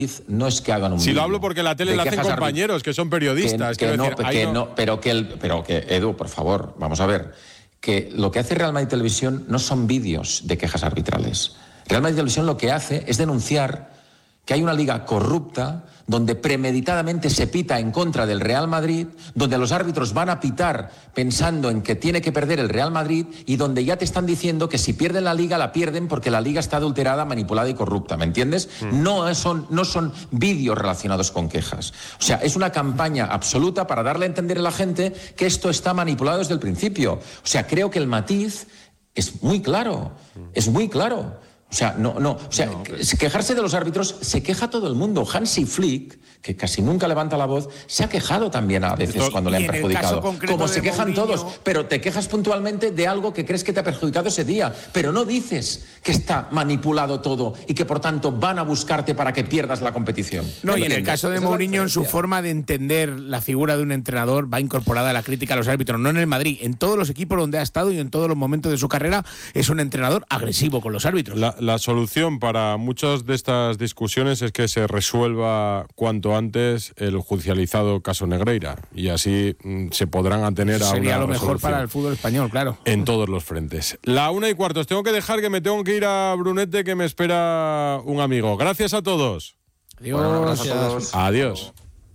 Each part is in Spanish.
no es que hagan un Si lo hablo porque la tele la hacen compañeros que son periodistas. Pero que Edu, por favor, vamos a ver, que lo que hace Real Madrid Televisión no son vídeos de quejas arbitrales. Real Madrid Televisión lo que hace es denunciar que hay una liga corrupta donde premeditadamente se pita en contra del Real Madrid, donde los árbitros van a pitar pensando en que tiene que perder el Real Madrid y donde ya te están diciendo que si pierden la liga, la pierden porque la liga está adulterada, manipulada y corrupta, ¿me entiendes? No son vídeos relacionados con quejas. O sea, es una campaña absoluta para darle a entender a la gente que esto está manipulado desde el principio. O sea, creo que el matiz es muy claro, es muy claro. O sea, quejarse de los árbitros se queja todo el mundo. Hansi Flick, que casi nunca levanta la voz, se ha quejado también a veces cuando le han perjudicado. Como se quejan todos, pero te quejas puntualmente de algo que crees que te ha perjudicado ese día, pero no dices que está manipulado todo y que por tanto van a buscarte para que pierdas la competición. No, y en el caso de Mourinho, en su forma de entender la figura de un entrenador, va incorporada la crítica a los árbitros, no en el Madrid, en todos los equipos donde ha estado y en todos los momentos de su carrera, es un entrenador agresivo con los árbitros. La solución para muchas de estas discusiones es que se resuelva cuanto antes el judicializado caso Negreira y así se podrán atener a una Sería lo mejor para el fútbol español, claro. En todos los frentes. 1:15, os tengo que dejar, que me tengo que ir a Brunete, que me espera un amigo. Gracias a todos. Adiós. Bueno, gracias a todos. Adiós.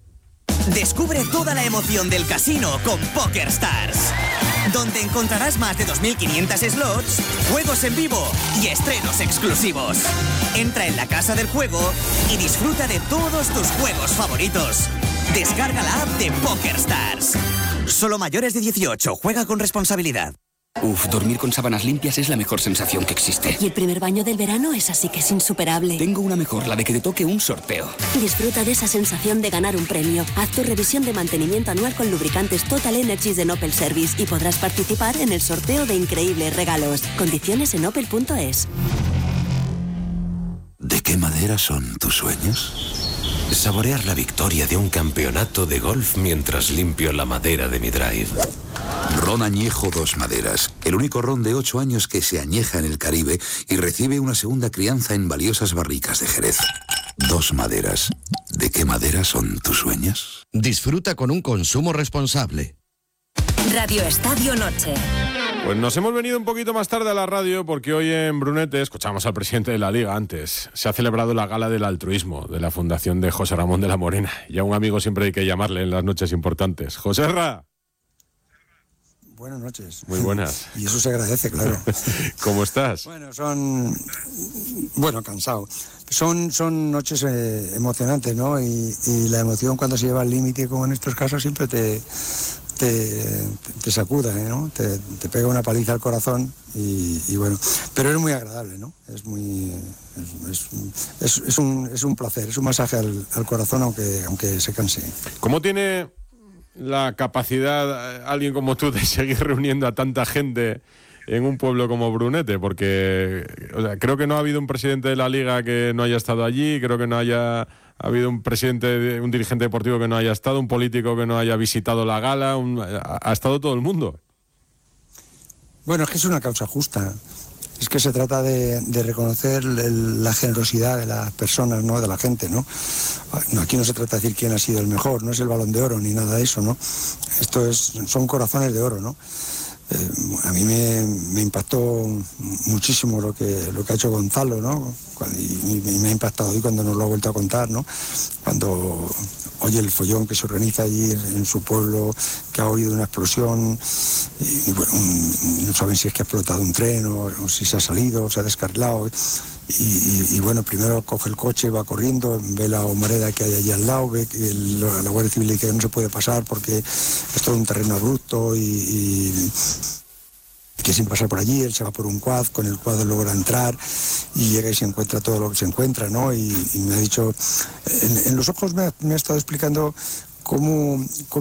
Descubre toda la emoción del casino con PokerStars, donde encontrarás más de 2.500 slots, juegos en vivo y estrenos exclusivos. Entra en la casa del juego y disfruta de todos tus juegos favoritos. Descarga la app de PokerStars. Solo mayores de 18, juega con responsabilidad. Dormir con sábanas limpias es la mejor sensación que existe. Y el primer baño del verano es así que es insuperable. Tengo una mejor, la de que te toque un sorteo. Disfruta de esa sensación de ganar un premio. Haz tu revisión de mantenimiento anual con lubricantes Total Energies de Opel Service y podrás participar en el sorteo de increíbles regalos. Condiciones en opel.es. ¿De qué madera son tus sueños? Saborear la victoria de un campeonato de golf mientras limpio la madera de mi drive. Ron Añejo Dos Maderas, el único ron de 8 años que se añeja en el Caribe y recibe una segunda crianza en valiosas barricas de Jerez. Dos Maderas. ¿De qué madera son tus sueños? Disfruta con un consumo responsable. Radio Estadio Noche. Pues nos hemos venido un poquito más tarde a la radio porque hoy en Brunete, escuchamos al presidente de la Liga antes, se ha celebrado la gala del altruismo de la Fundación de José Ramón de la Morena. Y a un amigo siempre hay que llamarle en las noches importantes. ¡Joserra! Buenas noches. Muy buenas. Y eso se agradece, claro. ¿Cómo estás? Bueno, cansado. Son noches emocionantes, ¿no? Y la emoción cuando se lleva al límite, como en estos casos, siempre te sacuda, ¿no? Te pega una paliza al corazón y bueno, pero es muy agradable, ¿no? Es un placer, es un masaje al corazón, aunque se canse. ¿Cómo tiene la capacidad alguien como tú de seguir reuniendo a tanta gente en un pueblo como Brunete? Porque creo que no ha habido un presidente de la Liga que no haya estado allí, creo que no haya habido un dirigente deportivo que no haya estado, un político que no haya visitado la gala, ha estado todo el mundo. Bueno, es que es una causa justa. Es que se trata de reconocer la generosidad de las personas, ¿no? De la gente, ¿no? Aquí no se trata de decir quién ha sido el mejor, no es el Balón de Oro ni nada de eso, ¿no? Son corazones de oro, ¿no? A mí me impactó muchísimo lo que ha hecho Gonzalo, ¿no? Y me ha impactado hoy cuando nos lo ha vuelto a contar, ¿no? Cuando oye el follón que se organiza allí en su pueblo, que ha oído una explosión y bueno, no saben si es que ha explotado un tren o si se ha salido o se ha descarrilado. Y bueno, primero coge el coche, va corriendo, ve la humareda que hay allí al lado, ve que la Guardia Civil dice que no se puede pasar porque es todo un terreno abrupto y que sin pasar por allí, él se va por un quad, con el quad logra entrar y llega y se encuentra todo lo que se encuentra, ¿no? Y me ha dicho, en los ojos me ha estado explicando cómo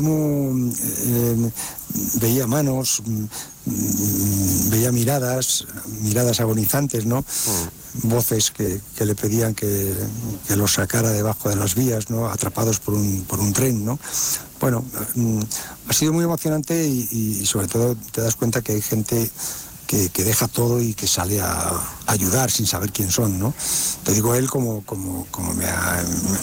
veía manos, veía miradas agonizantes, ¿no? Voces que le pedían que los sacara debajo de las vías, ¿no? Atrapados por un tren, ¿no? Bueno, ha sido muy emocionante y sobre todo te das cuenta que hay gente que deja todo y que sale a ayudar sin saber quién son, ¿no? Te digo él como